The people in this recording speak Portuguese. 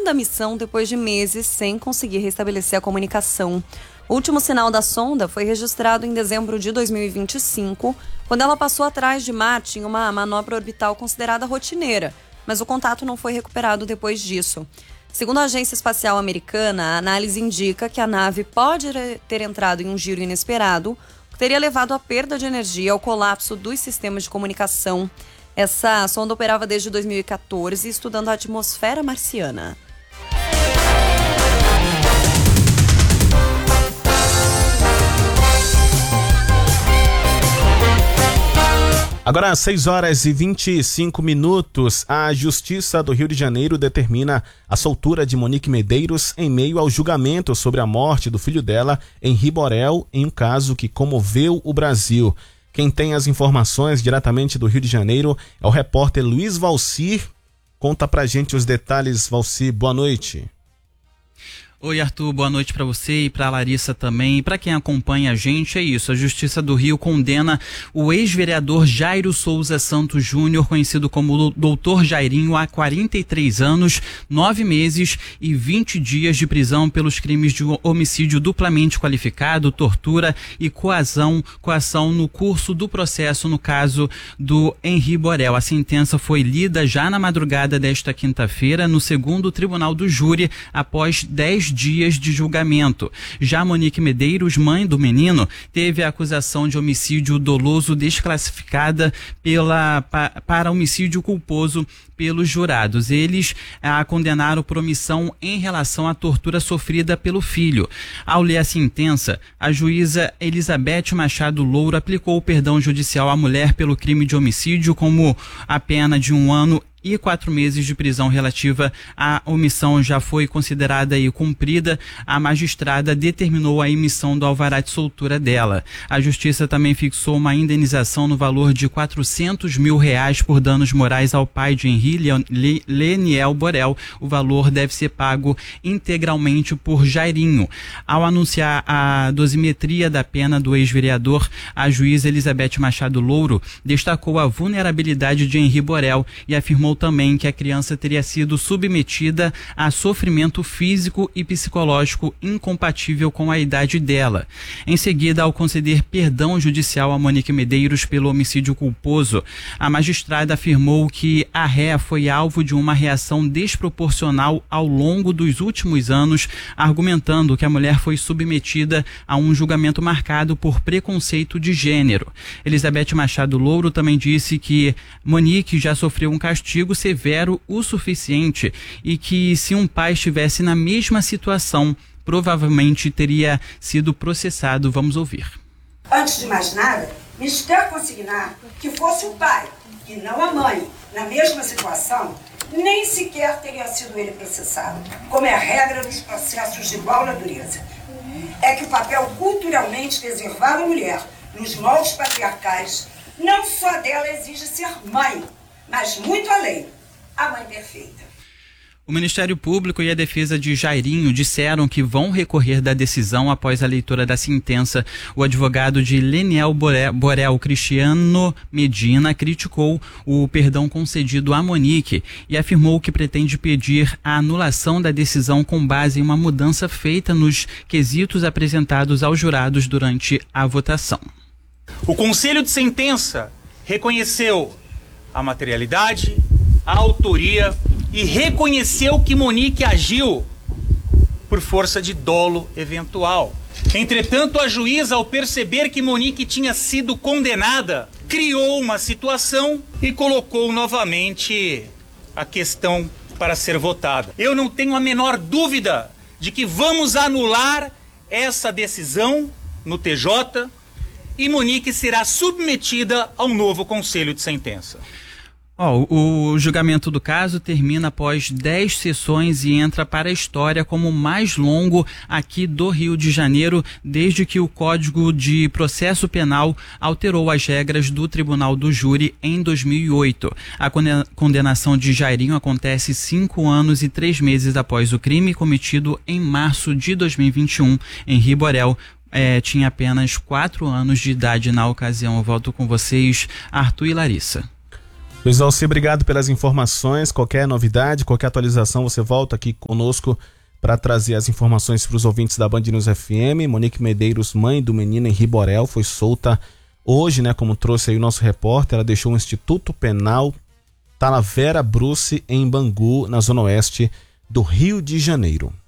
da missão depois de meses sem conseguir restabelecer a comunicação. O último sinal da sonda foi registrado em dezembro de 2025, quando ela passou atrás de Marte em uma manobra orbital considerada rotineira, mas o contato não foi recuperado depois disso. Segundo a Agência Espacial Americana, a análise indica que a nave pode ter entrado em um giro inesperado, que teria levado à perda de energia e ao colapso dos sistemas de comunicação. Essa sonda operava desde 2014, estudando a atmosfera marciana. Agora, às 6h25, a Justiça do Rio de Janeiro determina a soltura de Monique Medeiros em meio ao julgamento sobre a morte do filho dela, Henri Borel, em um caso que comoveu o Brasil. Quem tem as informações diretamente do Rio de Janeiro é o repórter Luiz Valcir. Conta pra gente os detalhes, Valcir. Boa noite. Oi, Arthur, boa noite para você e para Larissa também. E para quem acompanha a gente, é isso. A Justiça do Rio condena o ex-vereador Jairo Souza Santos Júnior, conhecido como Doutor Jairinho, a 43 anos, 9 meses e 20 dias de prisão pelos crimes de homicídio duplamente qualificado, tortura e coação no curso do processo no caso do Henri Borel. A sentença foi lida já na madrugada desta quinta-feira no segundo Tribunal do Júri, após 10 dias de julgamento. Já Monique Medeiros, mãe do menino, teve a acusação de homicídio doloso desclassificada para homicídio culposo pelos jurados. Eles a condenaram por omissão em relação à tortura sofrida pelo filho. Ao ler a sentença, a juíza Elizabeth Machado Louro aplicou o perdão judicial à mulher pelo crime de homicídio, como a pena de 1 ano e 4 meses de prisão relativa à omissão já foi considerada e cumprida. A magistrada determinou a emissão do alvará de soltura dela. A justiça também fixou uma indenização no valor de R$400 mil por danos morais ao pai de Henri, Leniel Borel. O valor deve ser pago integralmente por Jairinho. Ao anunciar a dosimetria da pena do ex-vereador, a juíza Elizabeth Machado Louro destacou a vulnerabilidade de Henri Borel e afirmou também que a criança teria sido submetida a sofrimento físico e psicológico incompatível com a idade dela. Em seguida, ao conceder perdão judicial a Monique Medeiros pelo homicídio culposo, a magistrada afirmou que a ré foi alvo de uma reação desproporcional ao longo dos últimos anos, argumentando que a mulher foi submetida a um julgamento marcado por preconceito de gênero. Elizabeth Machado Louro também disse que Monique já sofreu um castigo severo o suficiente e que, se um pai estivesse na mesma situação, provavelmente teria sido processado. Vamos ouvir. Antes de mais nada, me quer consignar que fosse o pai e não a mãe na mesma situação, nem sequer teria sido ele processado, como é a regra dos processos de igual natureza. É que o papel culturalmente reservado à mulher nos moldes patriarcais, não só dela exige ser mãe, mas muito além, a mãe perfeita. O Ministério Público e a defesa de Jairinho disseram que vão recorrer da decisão após a leitura da sentença. O advogado de Leniel Borel, Cristiano Medina, criticou o perdão concedido a Monique e afirmou que pretende pedir a anulação da decisão com base em uma mudança feita nos quesitos apresentados aos jurados durante a votação. O Conselho de Sentença reconheceu a materialidade, a autoria e reconheceu que Monique agiu por força de dolo eventual. Entretanto, a juíza, ao perceber que Monique tinha sido condenada, criou uma situação e colocou novamente a questão para ser votada. Eu não tenho a menor dúvida de que vamos anular essa decisão no TJ e Monique será submetida ao novo Conselho de Sentença. O julgamento do caso termina após 10 sessões e entra para a história como o mais longo aqui do Rio de Janeiro, desde que o Código de Processo Penal alterou as regras do Tribunal do Júri em 2008. A condenação de Jairinho acontece 5 anos e 3 meses após o crime cometido em março de 2021. Henri Borel tinha apenas 4 anos de idade na ocasião. Eu volto com vocês, Arthur e Larissa. Luiz Alci, obrigado pelas informações. Qualquer novidade, qualquer atualização, você volta aqui conosco para trazer as informações para os ouvintes da Band News FM. Monique Medeiros, mãe do menino em Riborel, foi solta hoje, né, como trouxe aí o nosso repórter. Ela deixou o Instituto Penal Talavera Bruce em Bangu, na zona oeste do Rio de Janeiro.